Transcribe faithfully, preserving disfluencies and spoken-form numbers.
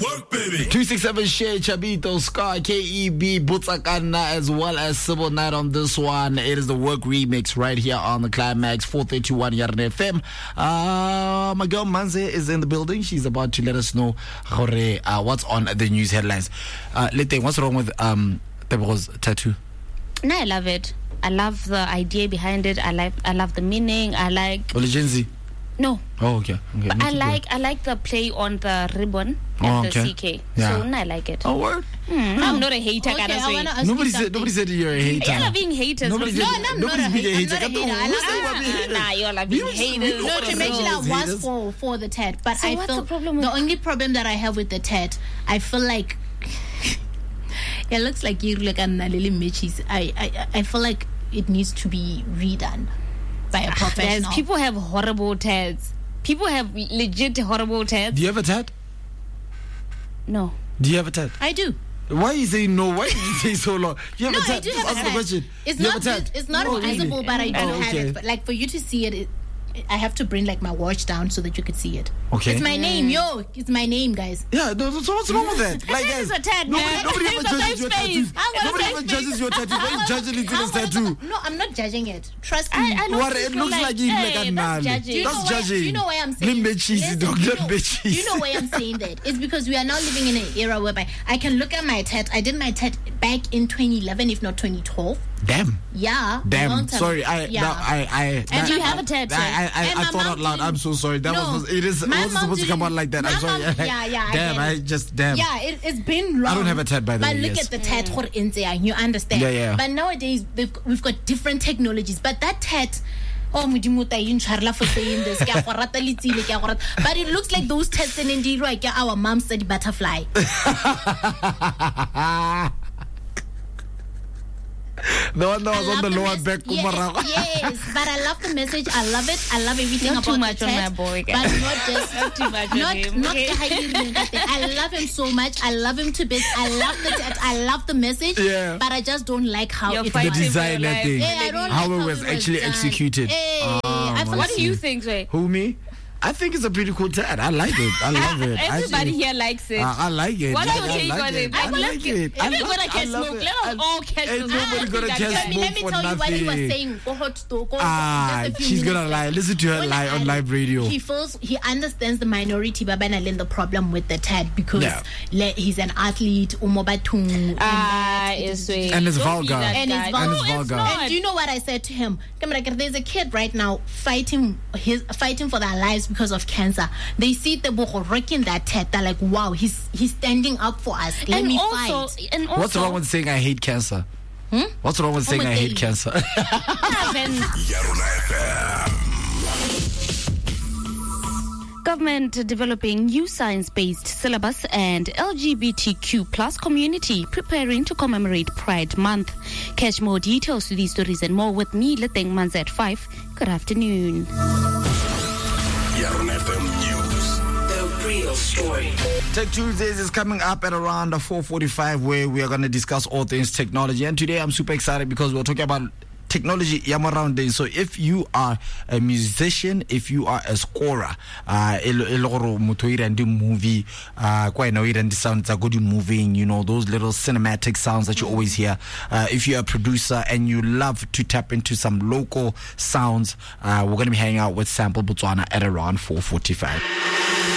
work, baby. two six seven Shea, Chabito, Scar, K E B, Butsakana, as well as Civil Night on this one. It is the work remix right here on the Climax four thirty-one Yarn F M. Uh, my girl Manze is in the building. She's about to let us know uh, what's on the news headlines. Uh, Lete, what's wrong with um Tebogo's tattoo? No, I love it. I love the idea behind it. I like I love the meaning. I like Gen No. Oh, okay. Okay. But I like I like the play on the ribbon and Oh, the okay. C K. Yeah. So no, I like it. Oh, word? Mm, I'm not a hater, Okay, can I I say? wanna ask Nobody you said something. nobody said you're a hater. You're being haters. Nobody no, said, no, I'm nobody's not a being a hater. hater. I'm not a hater. I Who said like- we're being haters? Nah, you're like being We- haters. we- No, to mention I Haters. was for for the tat, but So I what's feel the problem with- the only problem that I have with the tat, I feel like it looks like you like a little mitchies. I, I I feel like it needs to be redone by a Guys, professional. people have horrible tats. People have legit horrible tats. Do you have a tat? No. Do you have a tat? I do. Why you say no? Why did you say so long? You have No, a tat? I do Just have a answer the tat. question. It's You have not a tat? vis- it's not Oh, really? visible, but I do Oh, have okay. it. But like for you to see it, it, I have to bring like my watch down so that you could see it. Okay. It's my name, yo. It's my name, guys. Yeah, no, so what's wrong with that? Like, That is guys, a tat, nobody, man. nobody ever It's a judges safe your space. tattoos. I'm gonna Nobody safe ever space. judges your tattoos. Why are you judging Litila's I'm tattoo? gonna- No, I'm not judging it. Trust me. I, I know What, people it looks like, like you hey, like a that's nani. judging. Do you That's know why- judging. do you know why I'm saying? Limbe cheesy, Listen, dog. do you know- Limbe cheesy. Do you know why I'm saying that? It's because we are now living in an era whereby I can look at my tat. I did my tat back in twenty eleven, if not twenty twelve. Damn. Yeah. a long Damn. time Sorry, ago. I, Yeah. that, I, I. And that- you have a tattoo. I, I, I, And I my thought mom out loud. didn't- I'm so sorry. That No, was. It is. It my wasn't mom supposed to come didn't- out like that. my I'm sorry. mom- yeah, yeah, I Damn. get I it. just. Damn. Yeah, it, it's been long. I don't have a tat, by the but way, look yes. at the tat for Inzea, you understand? Yeah, yeah. But nowadays we've, we've got different technologies. But that tat, oh, Modimo tayo yung charla for saying this. Ke a go rata letsile, ke a go rata. But it looks like those tats in India, like our mom said butterfly. The one that I was on love the lower mes- back. Yes, Kumaraga. yes, but I love the message. I love it. I love everything Not about too much the on tat, my boy, but guys. not just Not too much on not him, not okay? the high. I love him so much. I love him to bits. I love the tat. I love the message. Yeah. But I just don't like how You're it fighting was. The for your designer life. thing. Yeah, I don't How like it was was actually done. executed. Hey, Ah, I feel What like do you think, Ray? Who, me? I think it's a pretty cool tat. I like it. I love it. Everybody Actually, here likes it. Uh, I like it. What's Like, your I take like on it? I I like like it. it. I Everybody love- gonna I catch love smoke. it. Let us I- all catch Ain't smoke. nobody gonna Ah, catch Let me, smoke let me for tell you what he was nothing. saying. Go hot store, go Ah, just a few she's gonna minutes lie. back. Listen to her When lie on I- live radio. He feels he understands the minority, but then the problem with the tat because Yeah. le- he's an athlete, umobatung, Ah, it's way. And it's Don't be vulgar. that And it's guy. vulgar. No, And it's vulgar. not. And do you know what I said to him? Come like, there's a kid right now fighting his fighting for their lives because of cancer. They see the book wrecking that tat. They're like, wow, he's he's standing up for us. Let and me also, fight. and also, What's wrong with saying I hate cancer? Hmm? What's wrong with saying I hate Umuteli. cancer? Haven't Yarona F M. government developing new science-based syllabus and L G B T Q plus community preparing to commemorate Pride Month. Catch more details to these stories and more with me, Leteng Manz at five. Good afternoon. Yarona F M News. The real story. Tech Tuesdays is coming up at around four forty-five, where we are going to discuss all things technology. And today I'm super excited because we're talking about technology yamaround. So if you are a musician, if you are a scorer, uh movie, uh quite know it sounds are good moving, you know, those little cinematic sounds that you always hear. Uh, if you're a producer and you love to tap into some local sounds, uh, we're going to be hanging out with Sample Botswana at around four forty-five.